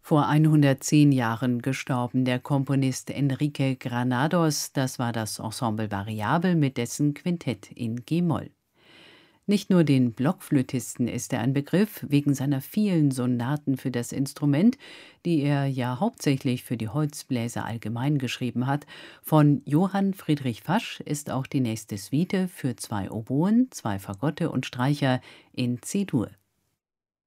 Vor 110 Jahren gestorben, der Komponist Enrique Granados, das war das Ensemble Variabel mit dessen Quintett in G-Moll. Nicht nur den Blockflötisten ist er ein Begriff, wegen seiner vielen Sonaten für das Instrument, die er ja hauptsächlich für die Holzbläser allgemein geschrieben hat. Von Johann Friedrich Fasch ist auch die nächste Suite für 2 Oboen, 2 Fagotte und Streicher in C-Dur.